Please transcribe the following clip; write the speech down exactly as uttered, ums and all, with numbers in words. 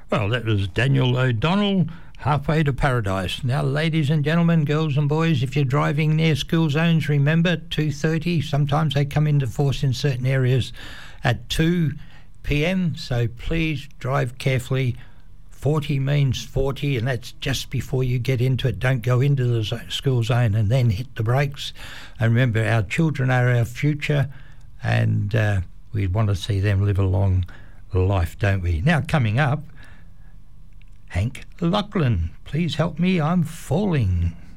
Well, that was Daniel O'Donnell, Halfway to Paradise. Now, ladies and gentlemen, girls and boys, if you're driving near school zones, remember two thirty. Sometimes they come into force in certain areas at two p.m, so please drive carefully. forty means forty, and that's just before you get into it. Don't go into the zo- school zone and then hit the brakes. And remember, our children are our future, and uh, we want to see them live a long life, don't we? Now, coming up, Hank Lachlan, Please Help Me, I'm Falling.